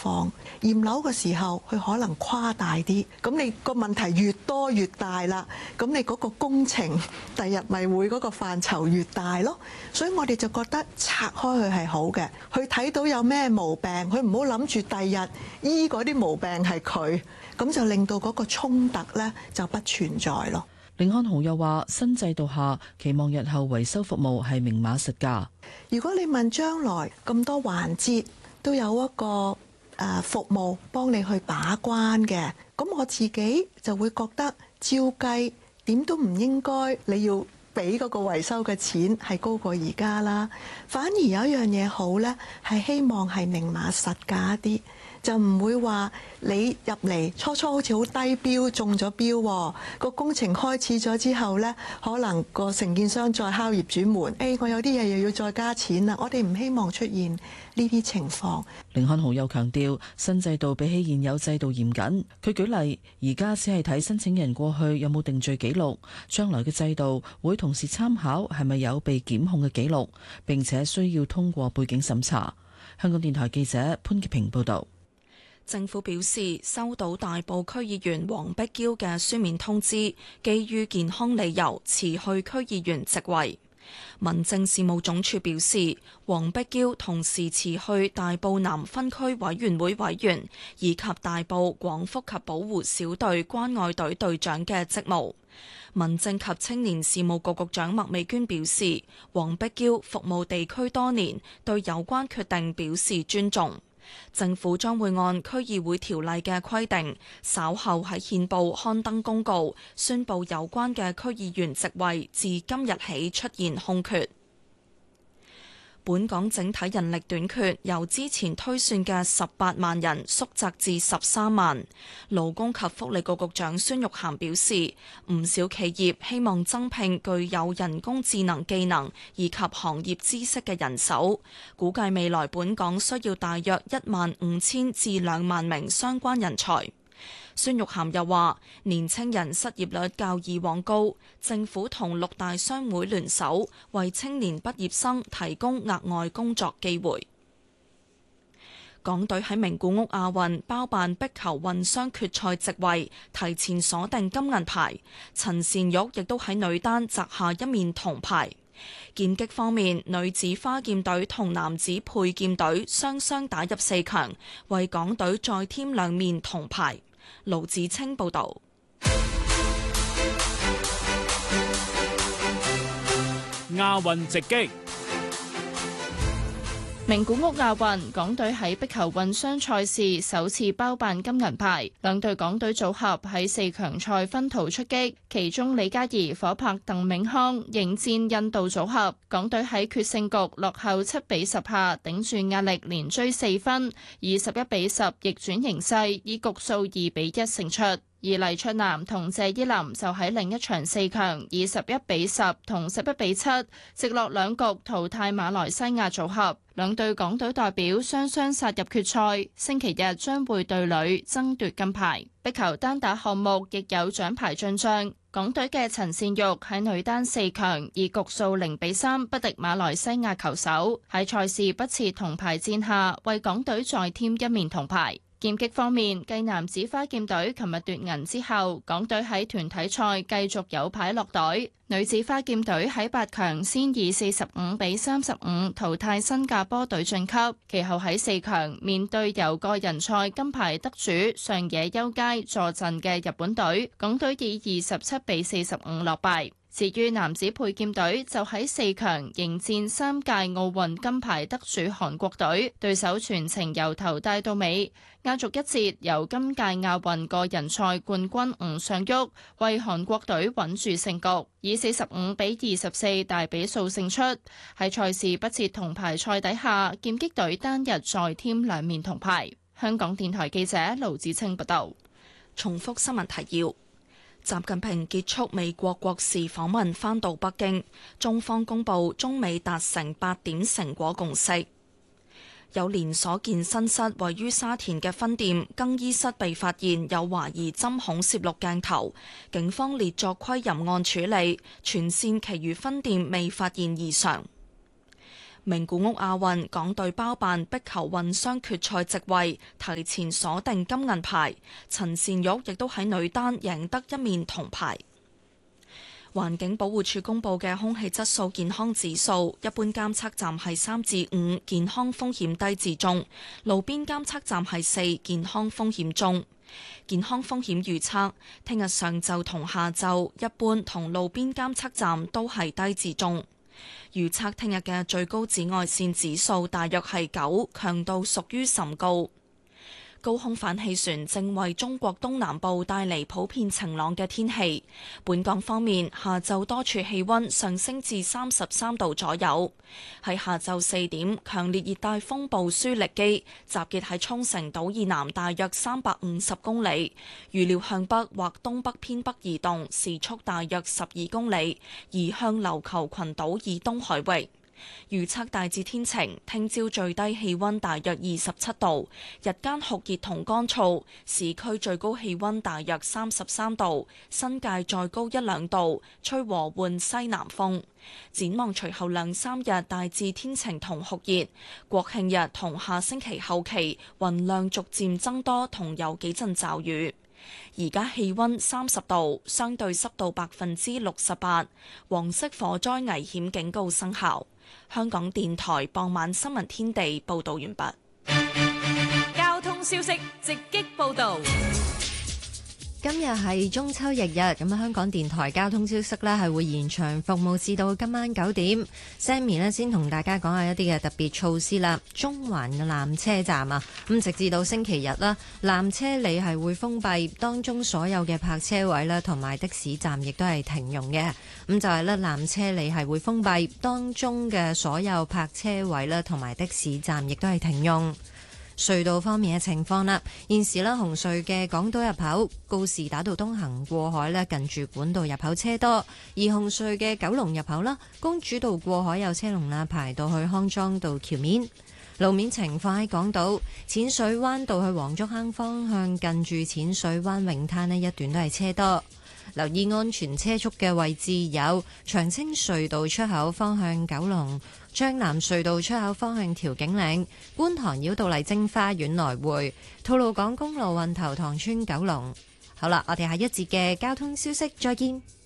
況。驗樓嘅時候，佢可能誇大啲，咁你個問題越多越大啦，咁你嗰個工程第日咪會嗰個範疇越大咯。所以我哋就覺得拆開佢係好嘅，佢睇到有咩毛病，佢唔好諗住第日醫嗰啲毛病係佢，咁就令到嗰個衝突呢就不存在咯。 甯漢豪又話：新制度下，期望日後維修服務係明碼實價。 如果你問將來咁多環節都有一個服務幫你去把關嘅，咁我自己就會覺得照計點都唔應該你要俾嗰個維修嘅錢係高過而家啦。反而有一樣嘢好呢，係希望係明碼實價啲。就唔會話你入嚟初初好似好低標中咗標，個工程開始咗之後呢，可能個承建商再敲業主門，我有啲嘢又要再加錢啦。我哋唔希望出現呢啲情況。 甯漢豪又強調，新制度比起現有制度嚴謹。佢舉例，而家只係睇申請人過去有冇定罪記錄，將來嘅制度會同時參考係咪有被檢控嘅記錄，並且需要通過背景審查。香港電台記者潘潔平報導。 政府表示收到大埔區議員黃碧嬌嘅書面通知，基於健康理由辭去區議員職位。民政事務總署表示，黃碧嬌同時辭去大埔南分區委員會委員以及大埔廣福及保護小隊關愛隊隊長嘅職務。民政及青年事務局局長麥美娟表示，黃碧嬌服務地區多年，對有關決定表示尊重。政府將會按區議會條例嘅規定，稍後喺憲報刊登公告，宣布有關嘅區議員職位自今日起出現空缺。本港整體人力短缺由之前推算嘅18萬人縮窄至13萬。勞工及福利局局長孫玉菡表示，唔少企業希望增聘具有人工智能技能以及行業知識嘅人手，估計未來本港需要大約15000至2萬名相關人才。孫玉菡又話，年青人失業率較以往高，政府同6大商會聯手，為青年畢業生提供額外工作機會。港隊喺名古屋亞運包辦壁球混雙決賽席位，提前鎖定金銀牌。陳善玉亦都喺女單摘下一面銅牌。劍擊方面，女子花劍隊同男子佩劍隊雙雙打入4強，為港隊再添2面銅牌。盧子清報道。 亞運直擊。 名古屋亞運，港隊喺壁球混雙賽事首次包辦金銀牌，兩隊港隊組合喺4強賽分途出擊，其中李嘉怡、火拍鄧銘康迎戰印度組合，港隊喺決勝局落後7-10下，頂住壓力連追4分，以11-10逆轉形勢，以局數2-1勝出。而黎卓男同謝依霖就喺另一場4強以11-10同11-7直落2局淘汰馬來西亞組合，兩隊港隊代表雙雙殺入決賽，星期日將會對壘爭奪金牌。壁球單打項目亦有獎牌進賬，港隊嘅陳善玉喺女單4強以局數0-3不敵馬來西亞球手，喺賽事不設銅牌戰下，為港隊再添1面銅牌。劍擊方面，繼男子花劍隊琴日奪銀之後，港隊喺團體賽繼續有牌落袋。女子花劍隊喺8強先以45-35淘汰新加坡隊晉級，其後喺4強面對由個人賽金牌得主上野優佳坐鎮嘅日本隊，港隊以27-45落敗。至於男子佩劍隊就喺4強迎戰3屆奧運金牌得主韓國隊，對手全程由頭帶到尾。壓軸一節由今屆亞運個人賽冠軍吳尚旭為韓國隊穩住勝局，以45-24大比數勝出。喺賽事不設銅牌賽底下，劍擊隊單日再添2面銅牌。香港電台記者盧子清報道。 重複新聞提要。習近平結束美國國事訪問返到北京，中方公布中美達成8點成果共識。有連鎖健身室位於沙田嘅分店更衣室被發現有懷疑針孔攝錄鏡頭，警方列作窺淫案處理，全線其餘分店未發現異常。 名古屋亞運港隊包辦壁球混雙決賽席位，提前鎖定金銀牌。陳善玉亦都喺女單贏得一面銅牌。環境保護署公布嘅空氣質素健康指數，一般監測站係3至5，健康風險低至中；路邊監測站係4，健康風險中。健康風險預測，聽日上晝同下晝，一般同路邊監測站都係低至中。預測聽日嘅最高紫外線指數大約係9，強度屬於甚高。高空反氣旋正為中國東南部帶嚟普遍晴朗嘅天氣。本港方面，下晝多處氣溫上升至33度左右。喺下晝4點，強烈熱帶風暴舒力基集結喺沖繩島以南大約350公里，預料向北或東北偏北移動，時速大約12公里，移向琉球群島以東海域。預測大致天晴，聽朝最低氣溫大約27度，日間酷熱同乾燥，市區最高氣溫大約33度，新界再高1-2度，吹和緩西南風。展望隨後2-3日大致天晴同酷熱，國慶日同下星期後期雲量逐漸增多，同有幾陣驟雨。而家氣溫30度，相對濕度68%，黃色火災危險警告生效。香港電台傍晚新聞天地報道完畢。 交通消息直擊報道。 今日係中秋翌日，咁香港電台交通消息呢係會延長服務至到今晚9點。Sammy 呢先同大家講下一啲嘅特別措施啦。中環嘅纜車站啊，咁直至到星期日啦，纜車里係會封閉，當中所有嘅泊車位啦同埋的士站亦都係停用嘅。咁就係咧，纜車里係會封閉，當中嘅所有泊車位啦同埋的士站亦都係停用。隧道方面嘅情況啦，現時咧紅隧嘅港島入口告士打道東行過海咧，近住管道入口車多；而紅隧嘅九龍入口啦，公主道過海有車龍啦，排到去康莊道橋面。路面情況喺港島淺水灣道去黃竹坑方向，近住淺水灣泳灘呢一段都係車多。留意安全車速嘅位置有長青隧道出口方向九龍、將南隧道出口方向調景嶺、觀塘繞道麗晶花園來回、吐露港公路運頭塘村九龍。好啦，我哋下一節嘅交通消息再見。